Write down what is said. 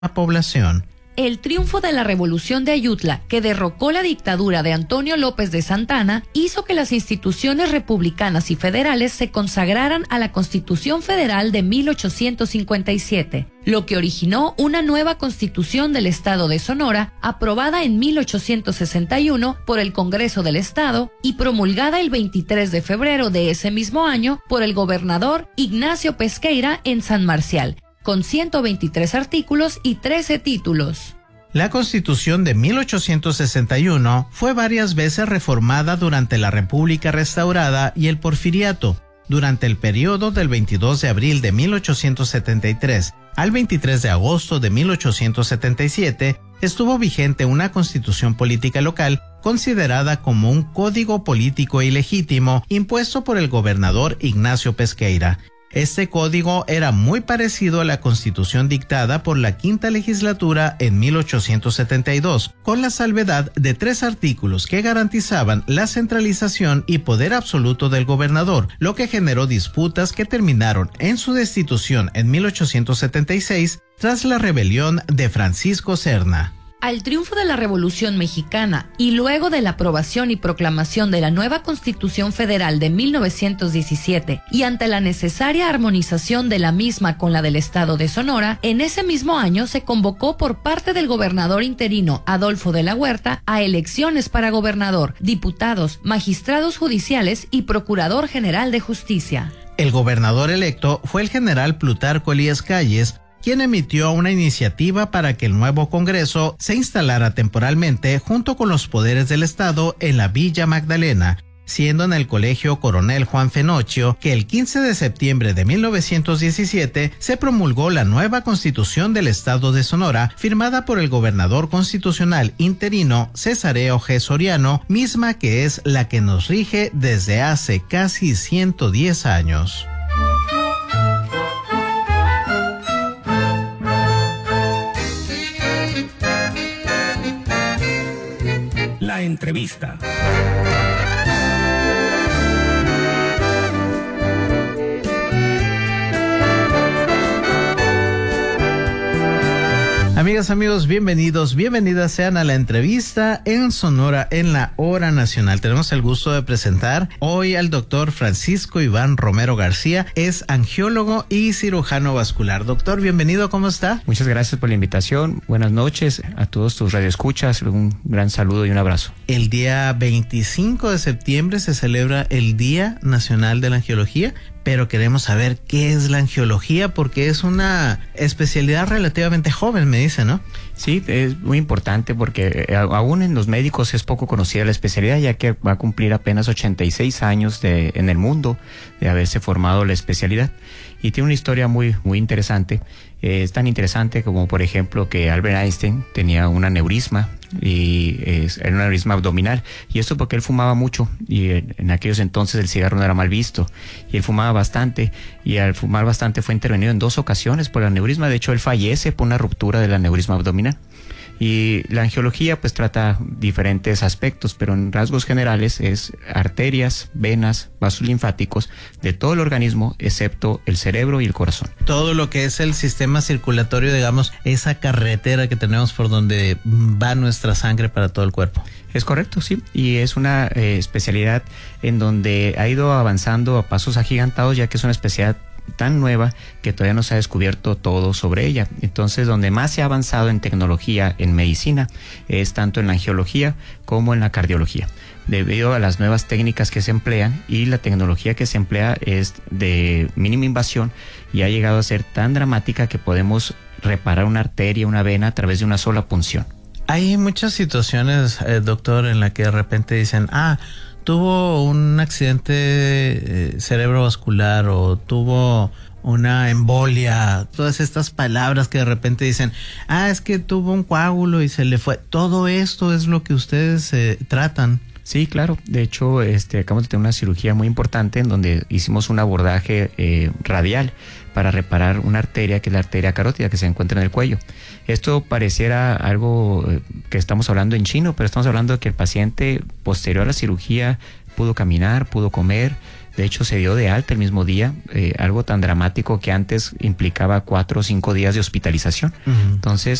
la población. El triunfo de la Revolución de Ayutla, que derrocó la dictadura de Antonio López de Santana, hizo que las instituciones republicanas y federales se consagraran a la Constitución Federal de 1857, lo que originó una nueva Constitución del Estado de Sonora, aprobada en 1861 por el Congreso del Estado y promulgada el 23 de febrero de ese mismo año por el gobernador Ignacio Pesqueira en San Marcial, con 123 artículos y 13 títulos. La Constitución de 1861 fue varias veces reformada durante la República Restaurada y el Porfiriato. Durante el periodo del 22 de abril de 1873 al 23 de agosto de 1877, estuvo vigente una constitución política local considerada como un código político ilegítimo impuesto por el gobernador Ignacio Pesqueira. Este código era muy parecido a la constitución dictada por la Quinta Legislatura en 1872, con la salvedad de 3 artículos que garantizaban la centralización y poder absoluto del gobernador, lo que generó disputas que terminaron en su destitución en 1876 tras la rebelión de Francisco Serna. Al triunfo de la Revolución Mexicana y luego de la aprobación y proclamación de la nueva Constitución Federal de 1917 y ante la necesaria armonización de la misma con la del Estado de Sonora, en ese mismo año se convocó por parte del gobernador interino Adolfo de la Huerta a elecciones para gobernador, diputados, magistrados judiciales y procurador general de justicia. El gobernador electo fue el general Plutarco Elías Calles, quien emitió una iniciativa para que el nuevo Congreso se instalara temporalmente junto con los poderes del Estado en la Villa Magdalena, siendo en el Colegio Coronel Juan Fenochio que el 15 de septiembre de 1917 se promulgó la nueva Constitución del Estado de Sonora, firmada por el gobernador constitucional interino Cesáreo G. Soriano, misma que es la que nos rige desde hace casi 110 años. La entrevista. Amigas, amigos, bienvenidos, bienvenidas sean a la entrevista en Sonora en la Hora Nacional. Tenemos el gusto de presentar hoy al doctor Francisco Iván Romero García, es angiólogo y cirujano vascular. Doctor, bienvenido, ¿cómo está? Muchas gracias por la invitación, buenas noches a todos tus radioescuchas, un gran saludo y un abrazo. El día 25 de septiembre se celebra el Día Nacional de la Angiología, pero queremos saber qué es la angiología porque es una especialidad relativamente joven, me dice, ¿no? Sí, es muy importante porque aún en los médicos es poco conocida la especialidad, ya que va a cumplir apenas 86 años en el mundo de haberse formado la especialidad. Y tiene una historia muy interesante. Es tan interesante como, por ejemplo, que Albert Einstein tenía un aneurisma y era un aneurisma abdominal. Y esto porque él fumaba mucho y en aquellos entonces el cigarro no era mal visto. Y él fumaba bastante y al fumar bastante fue intervenido en 2 ocasiones por el aneurisma. De hecho, él fallece por una ruptura del aneurisma abdominal. Y la angiología pues trata diferentes aspectos, pero en rasgos generales es arterias, venas, vasos linfáticos de todo el organismo excepto el cerebro y el corazón. Todo lo que es el sistema circulatorio, digamos, esa carretera que tenemos por donde va nuestra sangre para todo el cuerpo. Es correcto, sí, y es una especialidad en donde ha ido avanzando a pasos agigantados, ya que es una especialidad tan nueva que todavía no se ha descubierto todo sobre ella. Entonces, donde más se ha avanzado en tecnología en medicina es tanto en la angiología como en la cardiología, debido a las nuevas técnicas que se emplean, y la tecnología que se emplea es de mínima invasión y ha llegado a ser tan dramática que podemos reparar una arteria, una vena a través de una sola punción. Hay muchas situaciones, doctor, en la que de repente dicen, tuvo un accidente cerebrovascular o tuvo una embolia, todas estas palabras que de repente dicen, es que tuvo un coágulo y se le fue. Todo esto es lo que ustedes tratan. Sí, claro. De hecho, acabamos de tener una cirugía muy importante en donde hicimos un abordaje radial para reparar una arteria, que es la arteria carótida que se encuentra en el cuello. Esto pareciera algo que estamos hablando en chino, pero estamos hablando de que el paciente posterior a la cirugía pudo caminar, pudo comer, De hecho, se dio de alta el mismo día, algo tan dramático que antes implicaba 4 o 5 días de hospitalización. Entonces,